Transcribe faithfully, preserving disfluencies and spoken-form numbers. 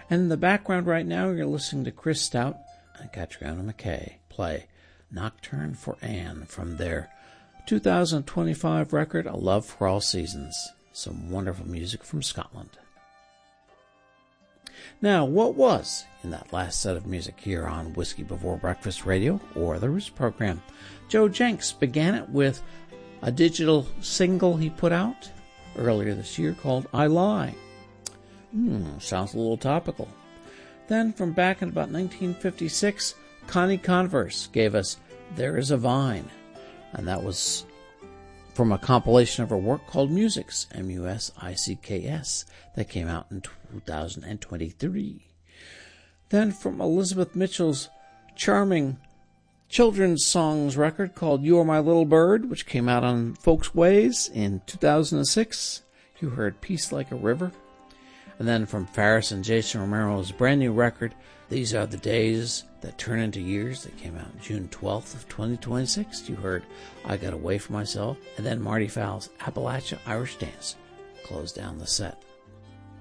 And in the background right now, you're listening to Chris Stout and Catriona McKay play Nocturne for Anne from their two thousand twenty-five record, A Love for All Seasons. Some wonderful music from Scotland. Now, what was in that last set of music here on Whiskey Before Breakfast Radio, or the Roots program? Joe Jenks began it with a digital single he put out earlier this year called I Lie. Hmm, sounds a little topical. Then, from back in about nineteen fifty-six, Connie Converse gave us There Is a Vine, and that was from a compilation of her work called Musics, M U S I C K S, that came out in two thousand twenty-three. Then from Elizabeth Mitchell's charming children's songs record called You Are My Little Bird, which came out on Folks Ways in two thousand six, you heard Peace Like a River. And then from Faris and Jason Romero's brand new record, These Are the Days That Turn Into Years, that came out June twelfth of twenty twenty-six. You heard I Got Away From Myself. And then Marty Fowle's Appalachia Irish Dance closed down the set.